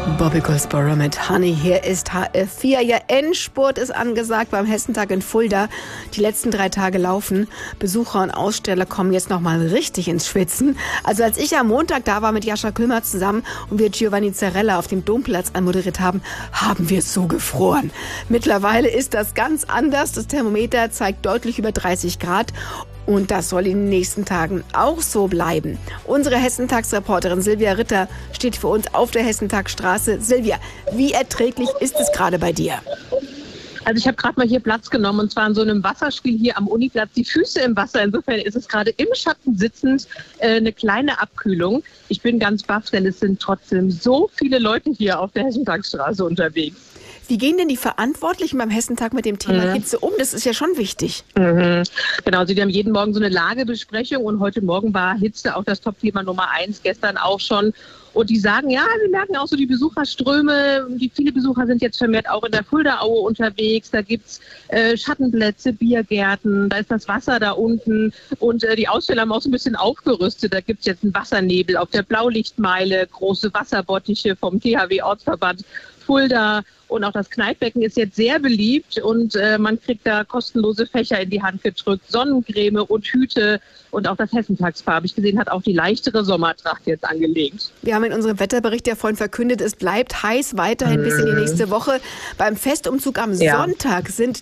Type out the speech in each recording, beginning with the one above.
Bobby Goldsboro mit Honey. Hier ist HR4. Ja, Endspurt ist angesagt beim Hessentag in Fulda. Die letzten 3 Tage laufen. Besucher und Aussteller kommen jetzt nochmal richtig ins Schwitzen. Also als ich am Montag da war mit Jascha Kümmert zusammen und wir Giovanni Zarella auf dem Domplatz anmoderiert haben, haben wir so gefroren. Mittlerweile ist das ganz anders. Das Thermometer zeigt deutlich über 30 Grad. Und das soll in den nächsten Tagen auch so bleiben. Unsere Hessentagsreporterin Silvia Ritter steht für uns auf der Hessentagstraße. Silvia, wie erträglich ist es gerade bei dir? Also ich habe gerade mal hier Platz genommen und zwar in so einem Wasserspiel hier am Uniplatz. Die Füße im Wasser, insofern ist es gerade im Schatten sitzend eine kleine Abkühlung. Ich bin ganz baff, denn es sind trotzdem so viele Leute hier auf der Hessentagsstraße unterwegs. Wie gehen denn die Verantwortlichen beim Hessentag mit dem Thema Hitze um? Das ist ja schon wichtig. Genau, also die haben jeden Morgen so eine Lagebesprechung und heute Morgen war Hitze auch das Top-Thema Nummer 1, gestern auch schon. Und die sagen, ja, wir merken auch so die Besucherströme. Viele Besucher sind jetzt vermehrt auch in der Fuldaaue unterwegs. Da gibt's Schattenplätze, Biergärten, da ist das Wasser da unten. Und die Aussteller haben auch so ein bisschen aufgerüstet. Da gibt's jetzt einen Wassernebel auf der Blaulichtmeile, große Wasserbottiche vom THW-Ortsverband Fulda. Und auch das Kneippbecken ist jetzt sehr beliebt und man kriegt da kostenlose Fächer in die Hand gedrückt, Sonnencreme und Hüte. Und auch das Hessentagspaar, habe ich gesehen, hat auch die leichtere Sommertracht jetzt angelegt. Wir haben in unserem Wetterbericht ja vorhin verkündet, es bleibt heiß weiterhin bis in die nächste Woche. Beim Festumzug am Sonntag sind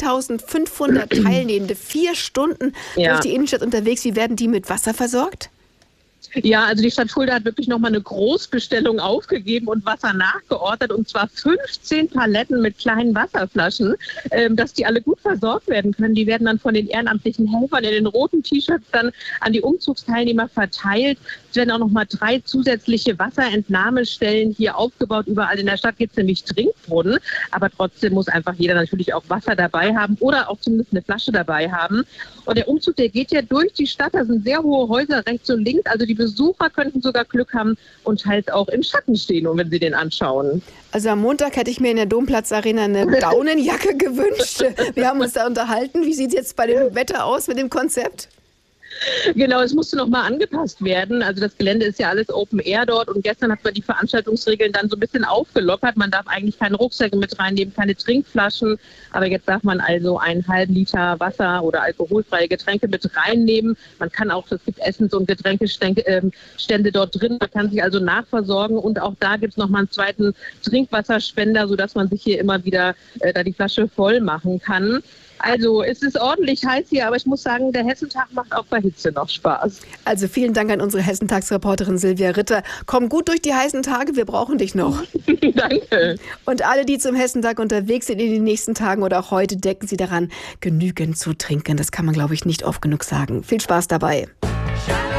3.500 Teilnehmende 4 Stunden durch die Innenstadt unterwegs. Wie werden die mit Wasser versorgt? Ja, also die Stadt Fulda hat wirklich nochmal eine Großbestellung aufgegeben und Wasser nachgeordert, und zwar 15 Paletten mit kleinen Wasserflaschen, dass die alle gut versorgt werden können. Die werden dann von den ehrenamtlichen Helfern in den roten T-Shirts dann an die Umzugsteilnehmer verteilt. Es werden auch nochmal 3 zusätzliche Wasserentnahmestellen hier aufgebaut. Überall in der Stadt gibt es nämlich Trinkbrunnen, aber trotzdem muss einfach jeder natürlich auch Wasser dabei haben oder auch zumindest eine Flasche dabei haben. Und der Umzug, der geht ja durch die Stadt. Da sind sehr hohe Häuser rechts und links. Also die Besucher könnten sogar Glück haben und halt auch im Schatten stehen, wenn sie den anschauen. Also am Montag hätte ich mir in der Domplatzarena eine Daunenjacke gewünscht. Wir haben uns da unterhalten. Wie sieht es jetzt bei dem Wetter aus mit dem Konzept? Genau, es musste noch mal angepasst werden. Also das Gelände ist ja alles Open Air dort und gestern hat man die Veranstaltungsregeln dann so ein bisschen aufgelockert. Man darf eigentlich keine Rucksäcke mit reinnehmen, keine Trinkflaschen, aber jetzt darf man also einen halben Liter Wasser oder alkoholfreie Getränke mit reinnehmen. Man kann auch, es gibt Essens- und Getränkestände dort drin, man kann sich also nachversorgen und auch da gibt es noch mal einen zweiten Trinkwasserspender, sodass man sich hier immer wieder da die Flasche voll machen kann. Also es ist ordentlich heiß hier, aber ich muss sagen, der Hessentag macht auch bei Hitze noch Spaß. Also vielen Dank an unsere Hessentagsreporterin Silvia Ritter. Komm gut durch die heißen Tage, wir brauchen dich noch. Danke. Und alle, die zum Hessentag unterwegs sind in den nächsten Tagen oder auch heute, denken Sie daran, genügend zu trinken. Das kann man, glaube ich, nicht oft genug sagen. Viel Spaß dabei.